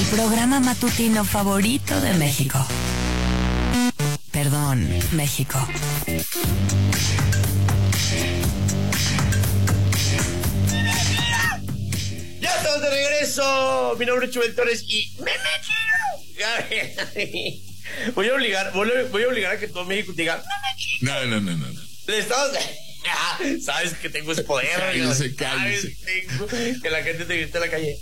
programa matutino favorito de México. Perdón, México. Ya estamos de regreso. Mi nombre es Chubel Torres y voy a obligar a que todo México diga No. Le estamos... Sabes que tengo ese poder. Cállese. Que la gente te grite en la calle.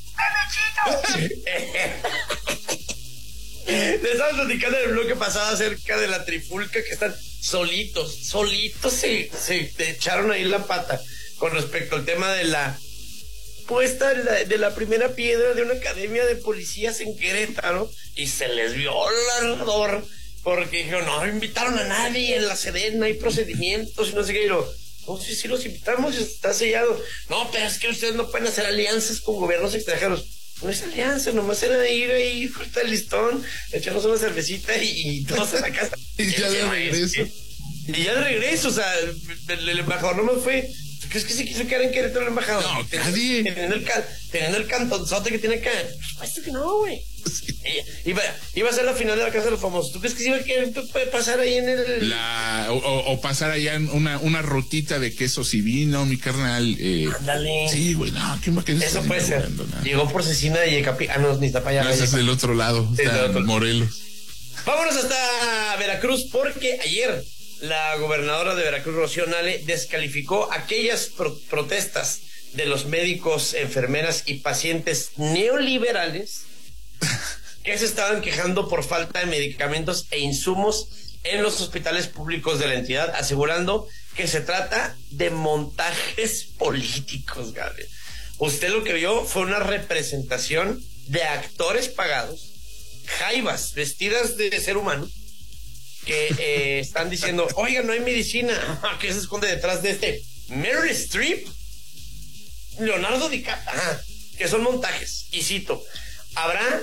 Le estamos platicando en el bloque pasado acerca de la trifulca, que están solitos se echaron ahí la pata con respecto al tema de la puesta de la primera piedra de una academia de policías en Querétaro, y se les vio el ardor porque dijeron, no invitaron a nadie, en la Sedena hay procedimientos y no sé qué. Y no, sí los invitamos, está sellado. No, pero es que ustedes no pueden hacer alianzas con gobiernos extranjeros. No es alianza, nomás era ir ahí, cortar el listón, echarnos una cervecita y todos a la casa. Y ya de regreso. O sea, el embajador nomás fue... ¿Tú crees que se quiso quedar en Querétaro el embajador? No, nadie. Teniendo el cantonzote que tiene acá. Por supuesto que no, güey. Sí. Iba a ser la final de la Casa de los Famosos. ¿Tú crees que se iba a querer pasar ahí en el... O pasar allá en una rutita de quesos y vino, mi carnal? Ándale. Sí, güey, no, ¿quién va a querer? Eso puede ser. Llegó por Cecina de Yecapi. Ah, no, ni está para allá. No, ese es del otro lado, está en Morelos. Vámonos hasta Veracruz, porque ayer la gobernadora de Veracruz, Rocío Nale, descalificó aquellas protestas de los médicos, enfermeras y pacientes neoliberales que se estaban quejando por falta de medicamentos e insumos en los hospitales públicos de la entidad, asegurando que se trata de montajes políticos, Gabriel. Usted lo que vio fue una representación de actores pagados, jaivas vestidas de ser humano, que están diciendo, oiga, no hay medicina. ¿Qué se esconde detrás de este? Meryl Streep, Leonardo DiCaprio, que son montajes. Y cito, habrá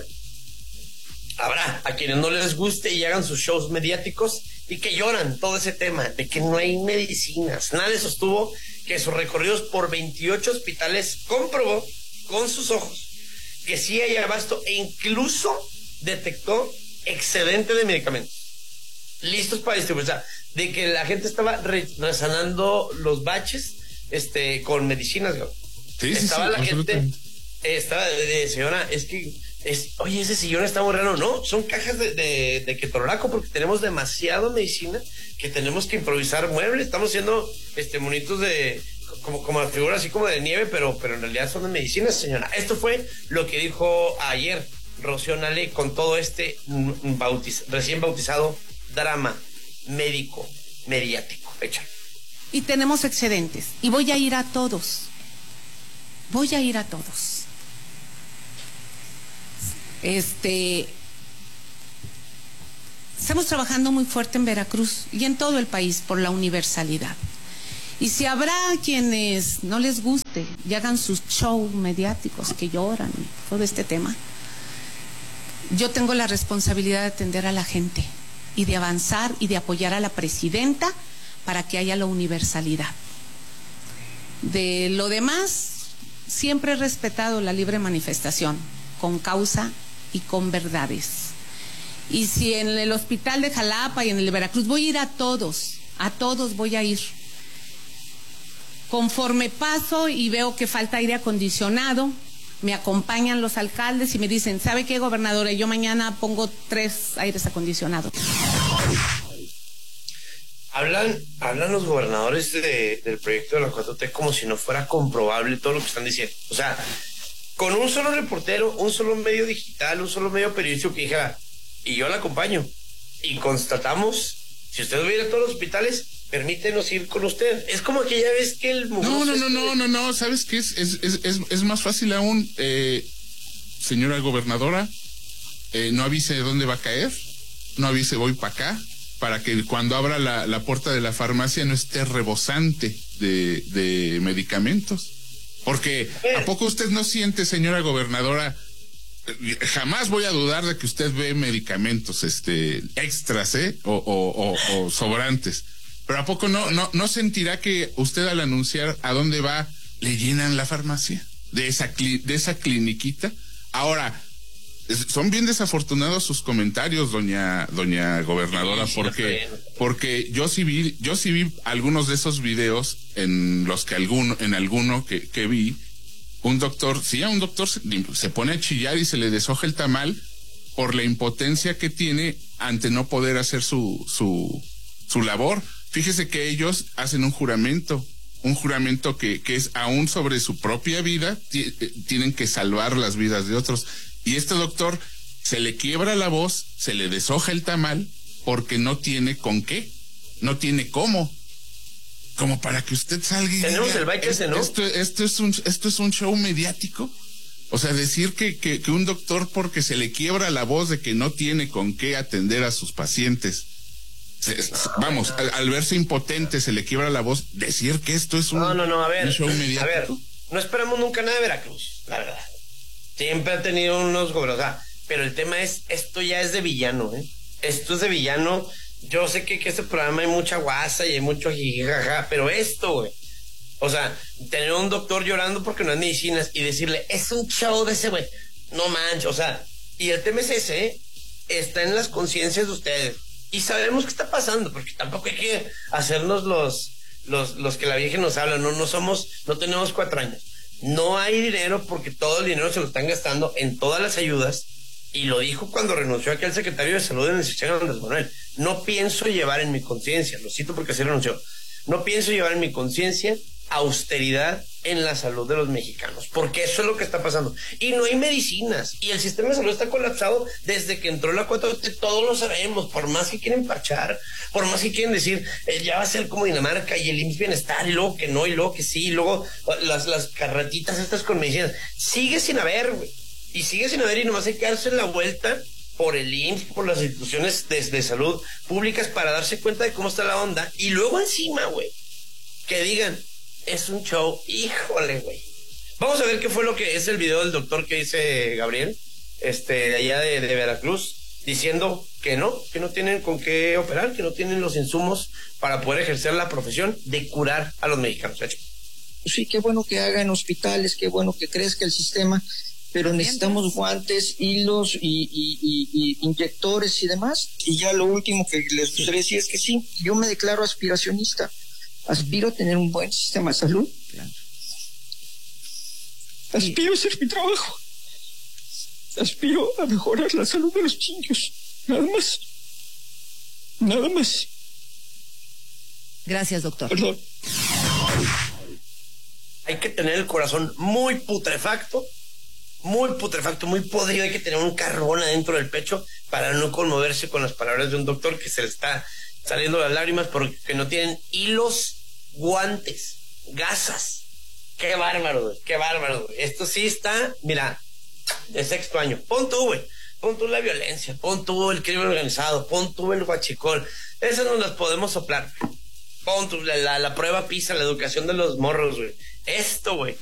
a quienes no les guste y hagan sus shows mediáticos y que lloran todo ese tema de que no hay medicinas. Nadie sostuvo que sus recorridos por 28 hospitales comprobó con sus ojos que sí hay abasto e incluso detectó excedente de medicamentos listos para distribuir. O sea, de que la gente estaba resanando los baches con medicinas. Sí, estaba la gente, estaba de señora, oye, ese sillón está muy raro. No, son cajas de ketorolaco, porque tenemos demasiada medicina que tenemos que improvisar muebles. Estamos haciendo monitos de como la figura así como de nieve, pero en realidad son de medicina, señora. Esto fue lo que dijo ayer Rocío Nale con todo recién bautizado drama médico mediático. Échale. Y tenemos excedentes. Y voy a ir a todos. Estamos trabajando muy fuerte en Veracruz y en todo el país por la universalidad. Y si habrá quienes no les guste y hagan sus shows mediáticos que lloran y todo este tema, yo tengo la responsabilidad de atender a la gente y de avanzar y de apoyar a la presidenta para que haya la universalidad. De lo demás, siempre he respetado la libre manifestación, con causa y con verdades. Y si en el hospital de Jalapa y en el de Veracruz, voy a ir a todos voy a ir. Conforme paso y veo que falta aire acondicionado, me acompañan los alcaldes y me dicen, ¿sabe qué, gobernadora? Yo mañana pongo 3 aires acondicionados. Hablan los gobernadores del proyecto de la 4T como si no fuera comprobable todo lo que están diciendo. O sea, con un solo reportero, un solo medio digital, un solo medio periodístico que dijera, y yo la acompaño, y constatamos, si usted va a ir a todos los hospitales, permítenos ir con usted. Es como aquella vez que el... No, ¿sabes qué? Es más fácil aún, señora gobernadora, no avise de dónde va a caer, no avise voy para acá, para que cuando abra la puerta de la farmacia no esté rebosante de medicamentos. Porque, ¿a poco usted no siente, señora gobernadora? Jamás voy a dudar de que usted ve medicamentos extras, o sobrantes. Pero ¿a poco no sentirá que usted, al anunciar a dónde va, le llenan la farmacia de esa cliniquita? Ahora, son bien desafortunados sus comentarios, doña gobernadora, Sí, porque yo sí vi algunos de esos videos en los que alguno que vi, un doctor se pone a chillar y se le deshoja el tamal por la impotencia que tiene ante no poder hacer su labor. Fíjese que ellos hacen un juramento que es aún sobre su propia vida, tienen que salvar las vidas de otros. Y este doctor se le quiebra la voz, se le deshoja el tamal, porque no tiene con qué, no tiene cómo. Como para que usted salga y tenemos diga, el baile, ¿no? Esto es un show mediático. O sea, decir que un doctor, porque se le quiebra la voz de que no tiene con qué atender a sus pacientes, al verse impotente se le quiebra la voz, decir que esto es un show mediático. A ver, no esperamos nunca nada de Veracruz, la verdad. Siempre ha tenido unos gobernadores, pero el tema es, esto ya es de villano, ¿eh? Esto es de villano. Yo sé que este programa hay mucha guasa y hay mucho jijijaja, pero esto, güey. O sea, tener un doctor llorando porque no hay medicinas y decirle, es un show de ese güey. No manches, o sea, y el tema es ese, ¿eh? Está en las conciencias de ustedes. Y sabemos qué está pasando, porque tampoco hay que hacernos los que la Virgen nos habla. No tenemos 4 años. No hay dinero porque todo el dinero se lo están gastando en todas las ayudas. Y lo dijo cuando renunció aquel secretario de salud en el sexenio Andrés Manuel. No pienso llevar en mi conciencia, lo cito porque así renunció, no pienso llevar en mi conciencia austeridad en la salud de los mexicanos, porque eso es lo que está pasando. Y no hay medicinas, y el sistema de salud está colapsado desde que entró la 4T, todos lo sabemos, por más que quieren parchar, por más que quieren decir, ya va a ser como Dinamarca, y el IMSS Bienestar, y luego que no, y luego que sí, y luego las carretitas estas con medicinas, sigue sin haber, güey. Y sigue sin haber, y nomás hay que darse la vuelta por el IMSS, por las instituciones de salud públicas para darse cuenta de cómo está la onda. Y luego encima, güey, que digan, es un show, híjole, güey. Vamos a ver qué fue lo que es el video del doctor que dice Gabriel, de allá de Veracruz, diciendo que no tienen con qué operar, que no tienen los insumos para poder ejercer la profesión de curar a los mexicanos. Sí, qué bueno que hagan hospitales, qué bueno que crezca el sistema, pero necesitamos guantes, hilos y inyectores y demás. Y ya lo último que les gustaría decir es que sí, yo me declaro aspiracionista. Aspiro a tener un buen sistema de salud. Claro. Aspiro a hacer mi trabajo. Aspiro a mejorar la salud de los niños. Nada más. Nada más. Gracias, doctor. Perdón. Hay que tener el corazón muy putrefacto, muy podrido. Hay que tener un carbón adentro del pecho para no conmoverse con las palabras de un doctor que se le está saliendo las lágrimas porque no tienen hilos, guantes, gasas. Qué bárbaro, güey, qué bárbaro, güey. Esto sí está, mira, de 6º año. Pon tú, güey, pon tú la violencia, pon tú el crimen organizado, pon tú el huachicol. Esas no las podemos soplar. Pon tú la prueba PISA, la educación de los morros, güey. Esto, güey,